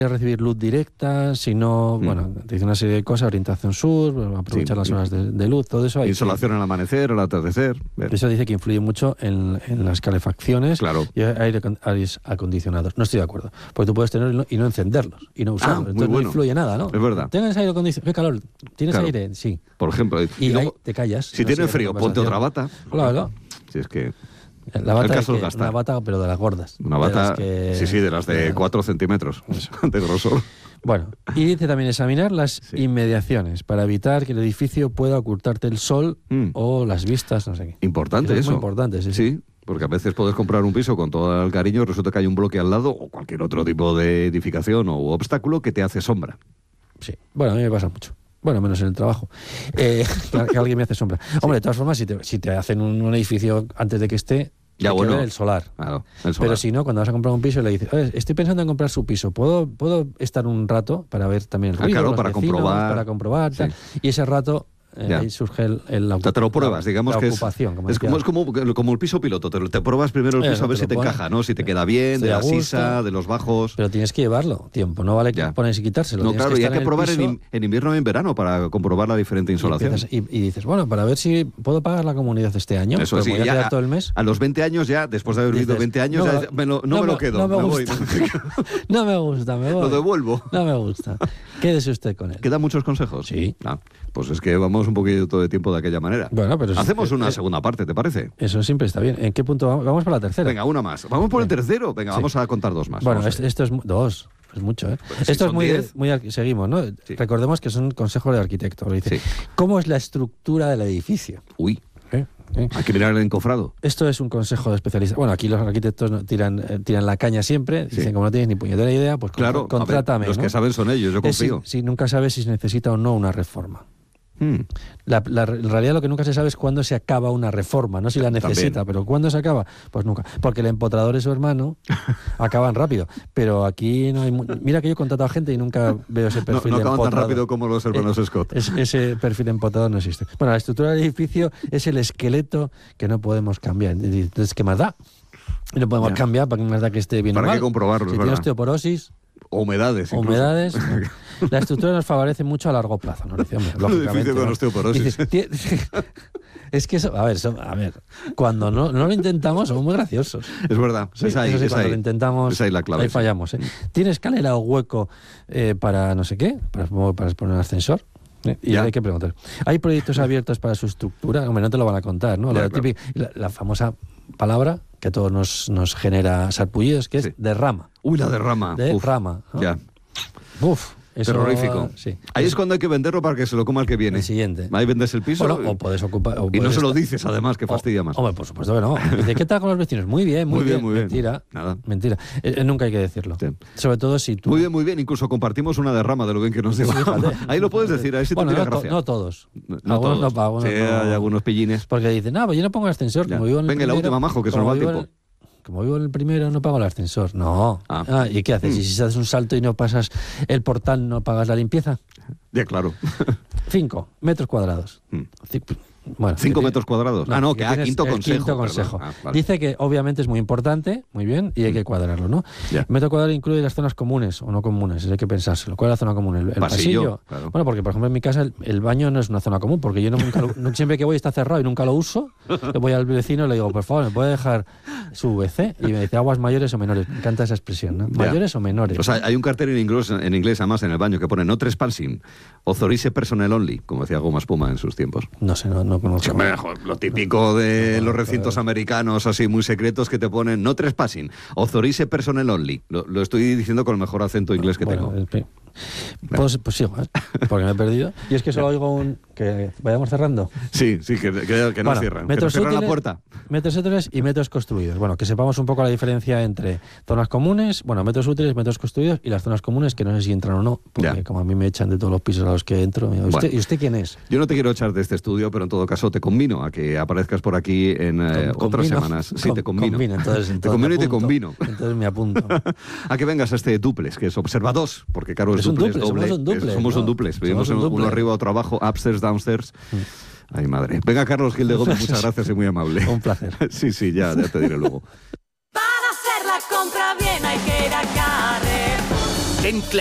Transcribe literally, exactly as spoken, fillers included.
recibir luz directa, si no, mm. bueno, te dice una serie de cosas, orientación sur, aprovechar sí, las horas de, de luz, todo eso. Hay insolación que, al amanecer, al atardecer. Ver. Eso dice que influye mucho en, en las calefacciones claro. y aire, aires acondicionados. No estoy de acuerdo, porque tú puedes tenerlos y no encenderlos y no usarlos. Ah, Entonces bueno. no influye nada, ¿no? Es verdad. ¿Tienes aire acondicionado? ¿Qué calor? ¿Tienes claro. aire? Sí. Por ejemplo. Y, y luego, te callas. Si tiene frío, ponte otra bata. Claro. Si es que... La bata, el caso que, una bata, pero de las gordas. Una bata, que, sí, sí, de las de cuatro centímetros de grosor. Bueno, y dice también examinar las sí. inmediaciones para evitar que el edificio pueda ocultarte el sol mm. o las vistas, no sé qué. Importante eso. eso. Es muy importante, sí, sí. sí. Porque a veces puedes comprar un piso con todo el cariño y resulta que hay un bloque al lado o cualquier otro tipo de edificación o obstáculo que te hace sombra. Sí, bueno, a mí me pasa mucho. Bueno, menos en el trabajo. Eh, que alguien me hace sombra. Sí. Hombre, de todas formas, si te, si te hacen un, un edificio antes de que esté, ya hay bueno, que ver el solar. Claro, el solar. Pero si no, cuando vas a comprar un piso y le dices, estoy pensando en comprar su piso, ¿puedo, puedo estar un rato para ver también el ruido? Ah, claro, los para vecinos, comprobar. Para comprobar, tal. Sí. Y ese rato... Eh, ahí surge el, el la, o sea, te lo pruebas, la, digamos la que ocupación, es, como, es, como, es como, como el piso piloto, te, te pruebas primero el piso eh, a ver si te pone. encaja, ¿no? Si te queda bien, Estoy de la sisa, de los bajos. Pero tienes que llevarlo tiempo, no vale ya. ponerse y quitárselo. No, claro, que y hay que en probar piso, en, en invierno y en verano para comprobar la diferente insolación. Y, y, y dices, bueno, para ver si puedo pagar la comunidad este año. Eso sí, voy a ya, quedar todo el mes. A los veinte años ya, después de haber vivido veinte años, no, ya, me lo, no, no me lo quedo. No me, me gusta. Voy. no me gusta, me voy. Lo devuelvo. No me gusta. Quédese usted con él. ¿Queda muchos consejos? Sí. No, pues es que vamos un poquito de tiempo de aquella manera. Bueno, pero hacemos es, una es, segunda parte, ¿te parece? Eso siempre está bien. ¿En qué punto vamos? Vamos por la tercera. Venga, una más. Vamos por el tercero. Venga, sí. vamos a contar dos más. Bueno, esto, esto es dos. Es mucho, ¿eh? Pues si esto es muy, diez... muy... Seguimos, ¿no? Sí. Recordemos que son consejos de arquitecto. Dice, sí. ¿cómo es la estructura del edificio? Uy. ¿Eh? ¿Eh? Hay que mirar el encofrado. Esto es un consejo de especialista. Bueno, aquí los arquitectos no, tiran, eh, tiran la caña siempre. Dicen, sí. como no tienes ni puñetera idea, pues claro, contrátame. Ver, los ¿no? que saben son ellos, yo confío. Es si, si nunca sabes si se necesita o no una reforma. Hmm. La, la, en realidad lo que nunca se sabe es cuándo se acaba una reforma, no si la necesita, También. pero ¿cuándo se acaba? Pues nunca, porque el empotrador y su hermano acaban rápido, pero aquí no hay... Mu- Mira que yo he contratado a gente y nunca veo ese perfil no, no de acaban empotrador. tan rápido como los hermanos eh, Scott. Es, ese perfil de empotrador no existe. Bueno, la estructura del edificio es el esqueleto que no podemos cambiar. Entonces, ¿qué más da? No podemos ya. cambiar, ¿para qué más da que esté bien ¿Para o mal? qué comprobarlo? Si tiene osteoporosis... O humedades. Incluso. Humedades. La estructura nos favorece mucho a largo plazo, ¿no? Dice, hombre, lógicamente. Con ¿no? osteoporosis. Dices, es que eso, a ver, eso, a ver, cuando no, no lo intentamos somos muy graciosos. Es verdad, sí, es ahí, eso sí, es cuando ahí. lo intentamos, es ahí la clave. Ahí fallamos, ¿eh? ¿Tiene escalera o hueco eh, para no sé qué? Para, para poner un ascensor. ¿Eh? Y ya hay que preguntar. ¿Hay proyectos abiertos para su estructura? Hombre, no te lo van a contar, ¿no? Ya, Lo claro. típico, la, la famosa palabra que a todos nos, nos genera sarpullidos, que es sí. derrama. Uy, la derrama. Derrama. ¿no? Ya. Uf, eso, terrorífico. Sí. Ahí es cuando hay que venderlo para que se lo coma el que viene. El siguiente. Ahí vendes el piso. Bueno, o puedes ocupar. O y puedes no se lo estar... dices, además, que fastidia más. Hombre, por supuesto que no. Dice, ¿qué tal con los vecinos? Muy bien, muy, muy bien, bien. Muy bien. Mentira. Nada. Mentira. Eh, nunca hay que decirlo. Sí. Sobre todo si tú. Muy bien, muy bien. Incluso compartimos una derrama de lo bien que nos lleva. Sí, ahí lo puedes decir, ahí sí bueno, te no, gracia. To- no todos. No, no algunos todos. no, algunos sí, no. hay algunos pillines. Porque dicen, no, pues yo no pongo el ascensor. Como vivo en el Venga, primero, la última, majo, que se nos va el tiempo. El... Como vivo en el primero, no pago el ascensor. No. Ah. Ah, ¿y qué haces? Mm. ¿Y si haces un salto y no pasas el portal, no pagas la limpieza? Ya, claro. Cinco metros cuadrados. Mm. Bueno, ¿Cinco metros cuadrados? No, ah, no, que ah, quinto el consejo. Quinto consejo. Ah, vale. Dice que obviamente es muy importante, muy bien, y hay que cuadrarlo, ¿no? Ya. El metro cuadrado incluye las zonas comunes o no comunes, hay que pensárselo. ¿Cuál es la zona común? ¿El, el pasillo? pasillo? Claro. Bueno, porque por ejemplo en mi casa el, el baño no es una zona común, porque yo no, nunca lo, no, siempre que voy está cerrado y nunca lo uso. Le voy al vecino y le digo, por favor, ¿me puede dejar su V C? Y me dice, ¿aguas mayores o menores? Me encanta esa expresión, ¿no? ¿Mayores ya. o menores? O sea, hay un cartel en inglés, en inglés además en el baño que pone no trespassing, authorize personnel only, como decía Goma Espuma en sus tiempos. No sé, no, no conozco. Sí, hombre, lo típico de los recintos americanos así muy secretos que te ponen no trespassing, authorize personnel only. Lo, lo estoy diciendo con el mejor acento inglés que bueno, tengo. El, pues, pues sí, porque me he perdido. Y es que solo oigo un... que vayamos cerrando. Sí, sí, que, que, que no bueno, cierran. Metros que no cierran útiles, la puerta. Metros útiles y metros construidos. Bueno, que sepamos un poco la diferencia entre zonas comunes, bueno, metros útiles, metros construidos y las zonas comunes, que no sé si entran o no, porque ya. como a mí me echan de todos los pisos a los que entro. ¿Y usted, bueno, ¿y usted quién es? Yo no te quiero echar de este estudio, pero en todo caso te convino a que aparezcas por aquí en eh, con, otras convino, semanas. Sí, con, te convino. convino entonces, entonces te convino y te apunto, convino. Entonces me apunto. A que vengas a este duplex, que es Observa dos, porque claro, es, es un duplex, duplex, doble. Somos un duplex, es, somos ¿no? un duplex. Vivimos un duplex. uno arriba, otro abajo, upstairs, downstairs. Mm. Ay, madre. Venga, Carlos Gil de Gómez, muchas gracias y muy amable. Un placer. Sí, sí, ya, ya te diré luego. Para hacer la compra bien hay que ir a Carrefour. En